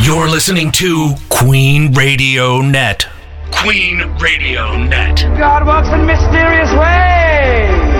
You're listening to Queen Radio Net. Queen Radio Net. God works in mysterious ways.